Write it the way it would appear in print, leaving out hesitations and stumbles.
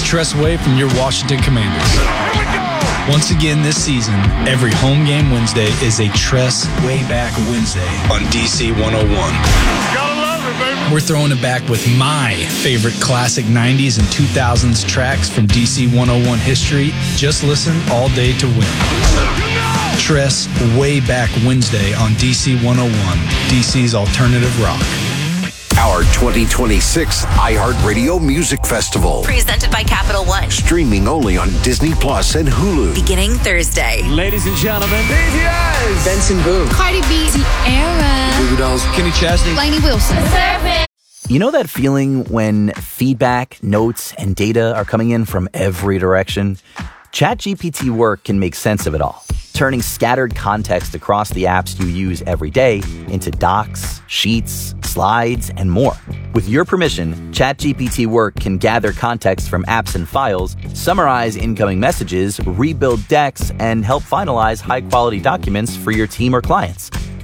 Tress Way from your Washington Commanders. Once again this season, every home game Wednesday is a Tress Way Back Wednesday on DC 101. We're throwing it back with my favorite classic 90s and 2000s tracks from DC 101 history. Just listen all day to win. Tress Way Back Wednesday on DC 101, DC's alternative rock. Our 2026 iHeartRadio Music Festival. Presented by Capital One. Streaming only on Disney Plus and Hulu. Beginning Thursday. Ladies and gentlemen, BTS, Benson Boone, Cardi B, Sierra, Goo Goo Dolls, Kenny Chesney, Lainey Wilson. You know that feeling when feedback, notes, and data are coming in from every direction? ChatGPT Work can make sense of it all, turning scattered context across the apps you use every day into docs, sheets, slides, and more. With your permission, ChatGPT Work can gather context from apps and files, summarize incoming messages, rebuild decks, and help finalize high-quality documents for your team or clients.